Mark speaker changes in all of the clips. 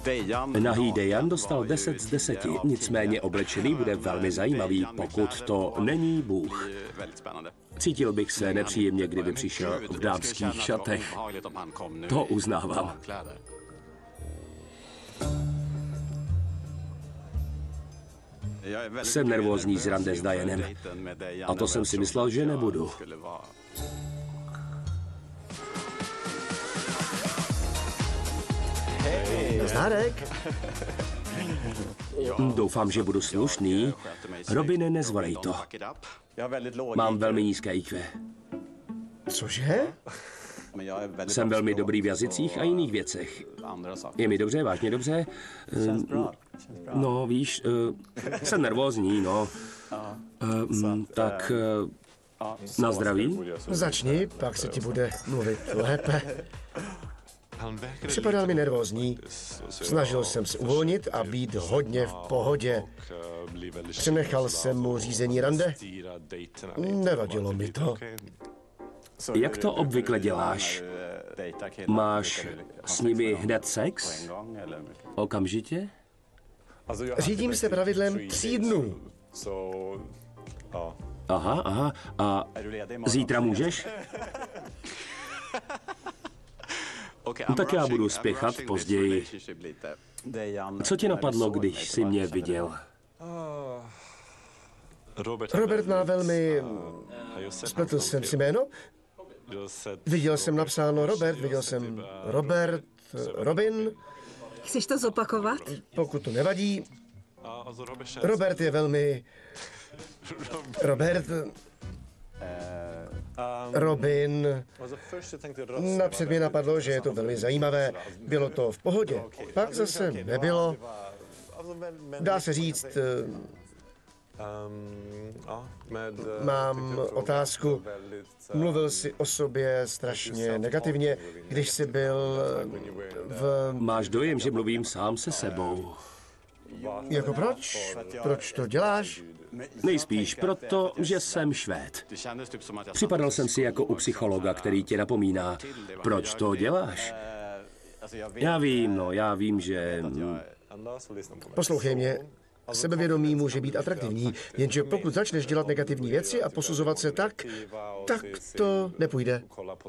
Speaker 1: Nahý Dejan dostal 10 z 10, nicméně oblečený bude velmi zajímavý, pokud to není Bůh. Cítil bych se nepříjemně, kdyby přišel v dámských šatech. To uznávám. Jsem nervózní z rande s Dianem. A to jsem si myslel, že nebudu.
Speaker 2: Nazdárek.
Speaker 1: Doufám, že budu slušný. Robine, nezvorej to. Mám velmi nízké IQ.
Speaker 2: Cože?
Speaker 1: Jsem velmi dobrý v jazycích a jiných věcech. Je mi dobře, vážně dobře? No, víš, jsem nervózní, no. Tak na zdraví?
Speaker 2: Začni, pak se ti bude mluvit lépe. Připadal mi nervózní. Snažil jsem se uvolnit a být hodně v pohodě. Přenechal jsem mu řízení rande. Nevadilo mi to.
Speaker 1: Jak to obvykle děláš? Máš s nimi hned sex? Okamžitě?
Speaker 2: Řídím se pravidlem 3 dnů.
Speaker 1: Aha. A zítra můžeš? Tak já budu spěchat později. Co ti napadlo, když jsi mě viděl?
Speaker 2: Robert má velmi... Spletl jsem si jméno. Viděl jsem napsáno Robert, viděl jsem Robert, Robin.
Speaker 3: Chceš to zopakovat?
Speaker 2: Pokud to nevadí. Robert je velmi... Robin. Napřed mě napadlo, že je to velmi zajímavé. Bylo to v pohodě. Pak zase nebylo. Dá se říct... Mám otázku. Mluvil jsi o sobě strašně negativně, když jsi byl v...
Speaker 1: Máš dojem, že mluvím sám se sebou.
Speaker 2: Jako proč? Proč to děláš?
Speaker 1: Nejspíš proto, že jsem Švéd. Připadal jsem si jako u psychologa, který tě napomíná. Proč to děláš? Já vím, že...
Speaker 2: Poslouchej mě. Sebevědomí může být atraktivní, jenže pokud začneš dělat negativní věci a posuzovat se tak to nepůjde.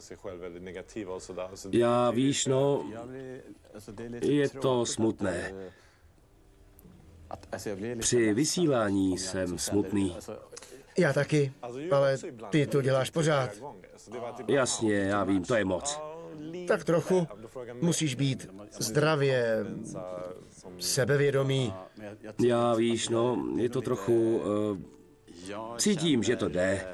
Speaker 1: Já víš, no, je to smutné. Při vysílání jsem smutný.
Speaker 2: Já taky, ale ty to děláš pořád.
Speaker 1: Jasně, já vím, to je moc.
Speaker 2: Tak trochu. Musíš být zdravě sebevědomý.
Speaker 1: Já víš, no, je to trochu... cítím, že to jde.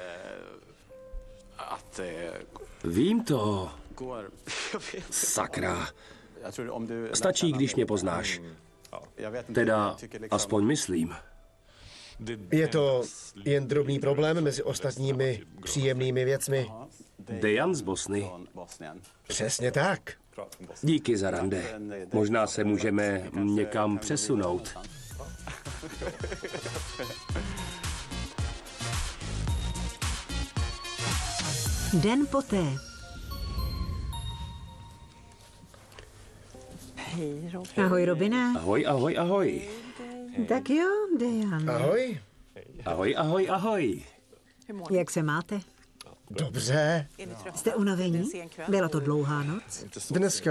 Speaker 1: Vím to. Sakra. Stačí, když mě poznáš. Teda aspoň myslím.
Speaker 2: Je to jen drobný problém mezi ostatními příjemnými věcmi.
Speaker 1: Dejan z Bosny.
Speaker 2: Přesně tak.
Speaker 1: Díky za rande. Možná se můžeme někam přesunout.
Speaker 3: Den poté. Ahoj, Robine.
Speaker 1: Ahoj.
Speaker 3: Tak jo, Dejan.
Speaker 2: Ahoj.
Speaker 1: Ahoj.
Speaker 3: Jak se máte?
Speaker 2: Dobře.
Speaker 3: Jste unavení? Byla to dlouhá noc?
Speaker 2: Dneska